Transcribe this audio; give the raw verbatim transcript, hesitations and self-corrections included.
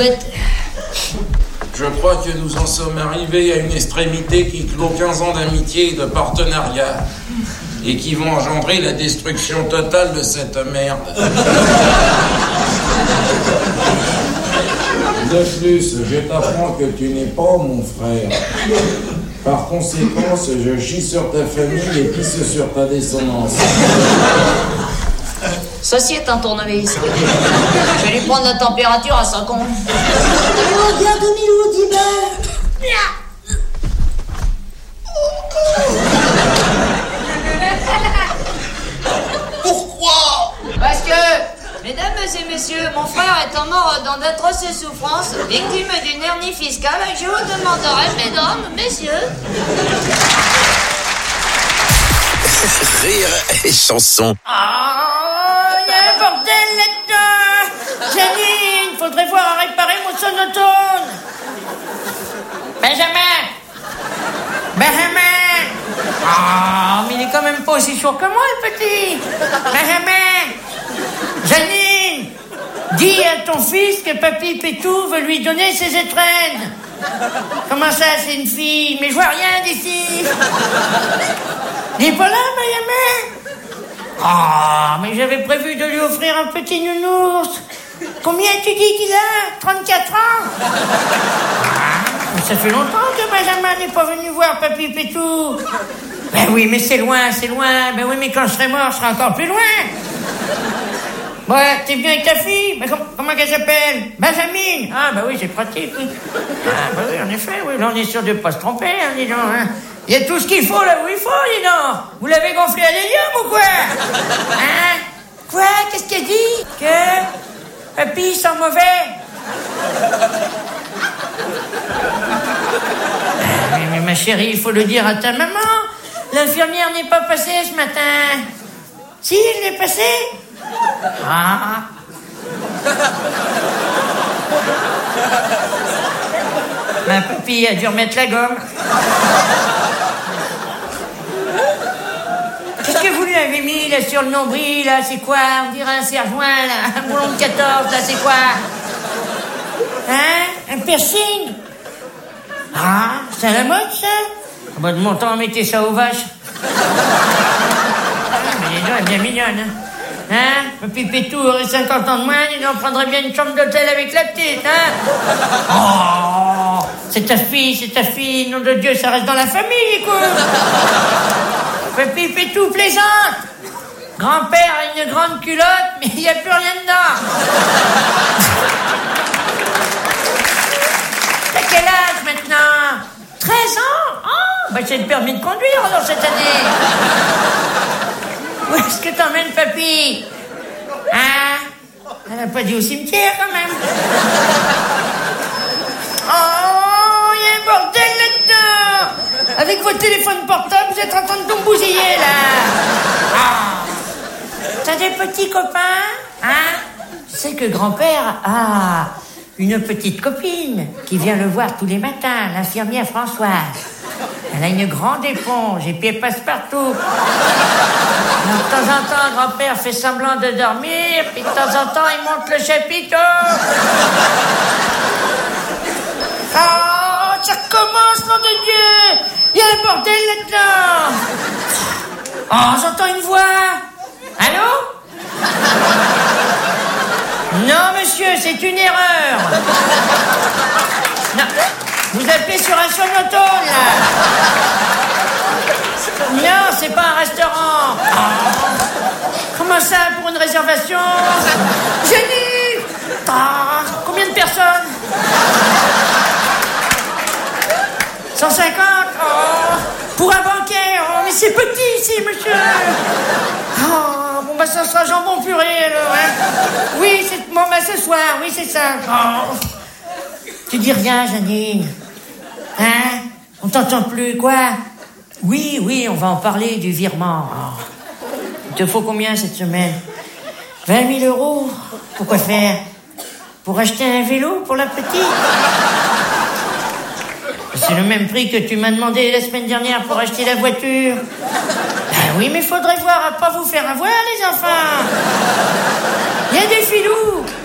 souhaite. Je crois que nous en sommes arrivés à une extrémité qui clôt quinze ans d'amitié et de partenariat et qui vont engendrer la destruction totale de cette merde. De plus, je t'apprends que tu n'es pas mon frère. Par conséquent, je chie sur ta famille et pisse sur ta descendance. Ceci est un tournevis. Je vais lui prendre la température à cinq ans. Alors, bien deux mille ou dix balles. Pourquoi? Parce que, mesdames et messieurs, mon frère étant mort dans d'atroces souffrances, victime d'une hernie fiscale, je vous demanderai, mesdames, messieurs... Rire et chanson. Ah, il y a un bordel là-dedans. Janine, faudrait voir à réparer mon sonotone. Benjamin. Benjamin. Ah, mais il est quand même pas aussi chaud que moi, le petit. Benjamin. Janine, dis à ton fils que Papy Pétou veut lui donner ses étrennes. Comment ça, c'est une fille? Mais je vois rien d'ici. Il est pas là, Benjamin? Ah, mais j'avais prévu de lui offrir un petit nounours. Combien tu dis qu'il a? trente-quatre ans? Ah, ça fait longtemps que Benjamin n'est pas venu voir Papy Pétou. Ben oui, mais c'est loin, c'est loin. Ben oui, mais quand je serai mort, je serai encore plus loin. Ouais, t'es venu avec ta fille? Ben, com- comment qu'elle s'appelle? Benjamin. Ah, ben oui, c'est pratique. Oui. Ah, ben oui, en effet, oui. Là, on est sûr de pas se tromper, hein, dis donc, hein. Il y a tout ce qu'il faut là où il faut, dis donc. Vous l'avez gonflé à l'hélium ou quoi? Hein? Quoi? Qu'est-ce qu'elle dit? Que Papy sent mauvais. Ah, mais, mais ma chérie, il faut le dire à ta maman. L'infirmière n'est pas passée ce matin. Si, elle est passée. Ah. Ma papy a dû remettre la gomme. Qu'est-ce que vous lui avez mis là sur le nombril là? C'est quoi? On dirait un serre-joint là, un boulon de quatorze là, c'est quoi? Hein? Un piercing? Ah, c'est à la mode ça? Ah bah de mon temps, mettez ça aux vaches. Ah, mais les gens, elle est bien mignonne, hein? Hein? Papy Pétou aurait cinquante ans de moins, il en prendrait bien une chambre d'hôtel avec la petite, hein? Oh! C'est ta fille, c'est ta fille, nom de Dieu, ça reste dans la famille, écoute! Papy Pétou plaisante! Grand-père a une grande culotte, mais il n'y a plus rien dedans! T'as quel âge maintenant? treize ans? Oh! Bah c'est le permis de conduire alors cette année! Où est-ce que t'emmènes, papy? Hein? Elle n'a pas dit au cimetière, quand même. Oh, il y a un bordel là-dedans. Avec votre téléphone portable, vous êtes en train de tout bousiller, là. Ah. T'as des petits copains? Hein? Tu sais que grand-père a une petite copine qui vient le voir tous les matins, l'infirmière Françoise. Elle a une grande éponge et puis elle passe partout. Alors, de temps en temps, grand-père fait semblant de dormir, puis de temps en temps, il monte le chapiteau. Oh, ça recommence, nom de Dieu! Il y a un bordel là-dedans! Oh, j'entends une voix! Allô? Non, monsieur, c'est une erreur! Non, vous appelez sur un sonotone, là! Non, c'est pas un restaurant. Oh. Comment ça, pour une réservation? Génie. Ah, combien de personnes? cent cinquante. Oh. Pour un banquet. Oh, mais c'est petit ici, monsieur. Oh, bon, bah ça sera jambon purée, alors. Hein. Oui, c'est... Bon, bah ce soir, oui, c'est ça. Oh. Tu dis rien, Janine. Hein? On t'entend plus, quoi? Oui, oui, on va en parler du virement. Oh. Il te faut combien cette semaine? vingt mille euros. Pourquoi faire? Pour acheter un vélo pour la petite? C'est le même prix que tu m'as demandé la semaine dernière pour acheter la voiture. Ben oui, mais faudrait voir à pas vous faire avoir, les enfants. Il y a des filous.